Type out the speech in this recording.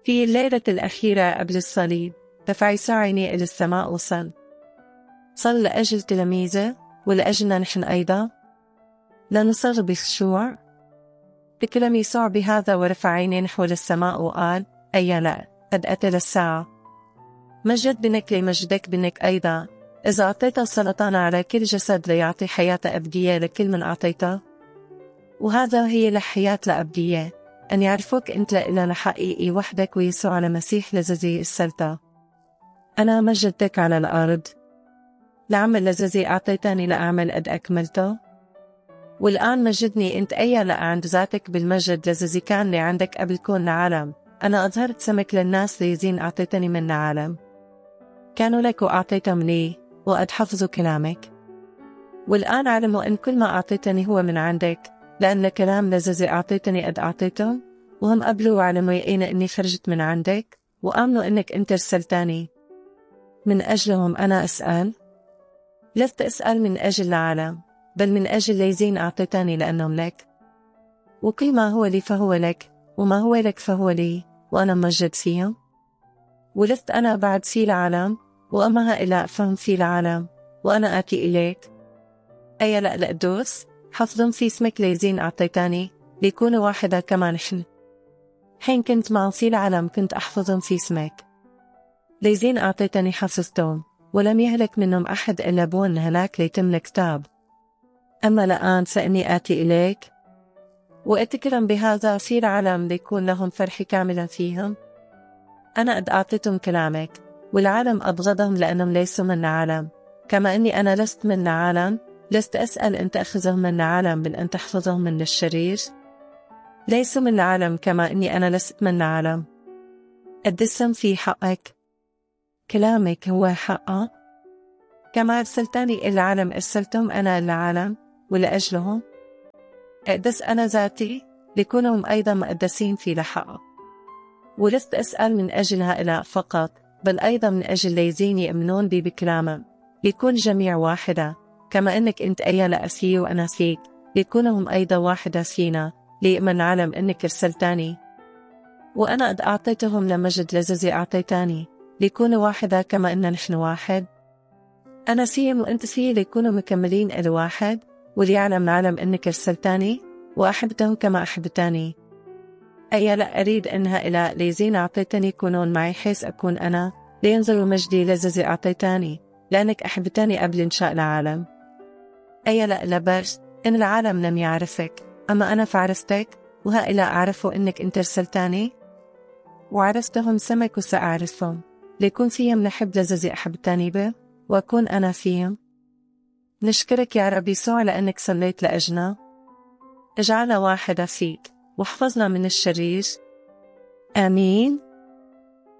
في الليلة الأخيرة قبل الصليب رفع يسوع عينيه إلى السماء وصل لأجل تلاميذه ولأجلنا نحن أيضا، لنصر بخشوع. تكلم يسوع بهذا ورفع عينيه نحو السماء وقال: أي لا، قد أتت الساعة. مجد بنك لمجدك بنك أيضا، إذا أعطيت السلطان على كل جسد ليعطي حياة أبدية لكل من أعطيته. وهذا هي الحياة الأبدية، أن يعرفوك أنت لإله حقيقي وحدك ويسوع المسيح الذي أرسلته. أنا مجدتك على الأرض، العمل الذي أعطيتني لأعمل قد أكملته. والآن مجدني أنت أيها عند ذاتك بالمجد الذي كان لي عندك قبل كون العالم. أنا أظهرت سمك للناس ليزين أعطيتني من العالم، كانوا لك وأعطيتهم لي وقد حفظوا كلامك. والآن علموا أن كل ما أعطيتني هو من عندك، لأن الكلام الذي أعطيتني قد أعطيتهم، وهم قبلوا وعلموا يقين أني خرجت من عندك، وآمنوا أنك أنت رسلتني. من أجلهم أنا أسأل، لست أسأل من أجل العالم، بل من أجل الذين أعطيتني لأنهم لك. وكل ما هو لي فهو لك، وما هو لك فهو لي، وأنا مجد فيهم. ولست أنا بعد في العالم، وأما هؤلاء فهم في العالم، وأنا آتي إليك. أي لا القدوس، حفظهم في اسمك الذين أعطيتني، ليكونوا واحدة كما نحن. حين كنت معهم في العالم كنت أحفظهم في اسمك. الذين أعطيتني حفظتهم، ولم يهلك منهم أحد إلا بون هلاك ليتم الكتاب. أما الآن فإني آتي إليك، وأتكلم بهذا في العالم ليكون لهم فرح كاملا فيهم. أنا قد أعطيتهم كلامك، والعالم أبغضهم لأنهم ليسوا من العالم، كما أني أنا لست من العالم. لست أسأل أن تأخذهم من العالم، بل أن تحفظهم من الشرير. ليسوا من العالم كما أني أنا لست من العالم. قدسهم في حقك، كلامك هو حقا. كما أرسلتني إلى العالم أرسلتهم أنا إلى العالم، ولأجلهم أقدس أنا ذاتي، ليكونهم أيضا مقدسين في الحق. ولست أسأل من أجل هؤلاء فقط، بل أيضا من أجل الذين يؤمنون بي بكلامك، ليكون جميع واحدة، كما أنك أنت أيها أسي وأنا فيك، ليكونهم أيضا واحدة فينا، ليؤمن العالم أنك أرسلتني. وأنا قد أعطيتهم لمجد الذي أعطيتني، ليكونوا واحدة كما أن نحن واحد. أنا فيهم وأنت فيه، ليكونوا مكملين إلى واحد، وليعلم العالم أنك أرسلتني وأحبتهم كما أحبتني. أي لا أريد أن هؤلاء الذين أعطيتني يكونون معي حيث أكون أنا، لينظروا مجدي الذي أعطيتني، لأنك أحبتني قبل إنشاء العالم. أي لا لبرس إن العالم لم يعرفك، أما أنا فعرفتك، وهؤلاء عرفوا أنك أنت أرسلتني، وعرفتهم سمك وسأعرفهم، ليكون فيهم الحب الذي أحبتني به، وأكون أنا فيهم. نشكرك يا رب يسوع لأنك صليت لأجلنا. اجعلنا واحدة فيك، واحفظنا من الشرير. آمين.